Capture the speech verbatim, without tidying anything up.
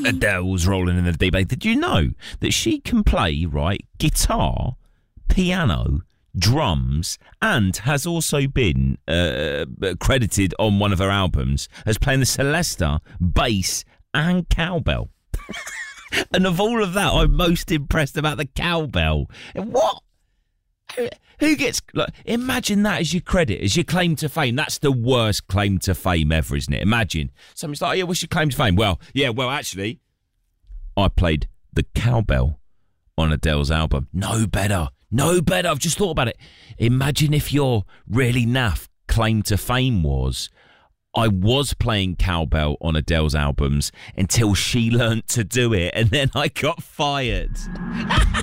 Adele's rolling in the deep end. Did you know that she can play, right, guitar, piano, drums, and has also been uh, credited on one of her albums as playing the Celesta, bass, and cowbell? And of all of that, I'm most impressed about the cowbell. What? Who gets... Like, imagine that as your credit, as your claim to fame. That's the worst claim to fame ever, isn't it? Imagine. Somebody's like, oh, yeah, what's your claim to fame? Well, yeah, well, actually, I played the cowbell on Adele's album. No better. No better. I've just thought about it. Imagine if your really naff claim to fame was, I was playing cowbell on Adele's albums until she learnt to do it, and then I got fired.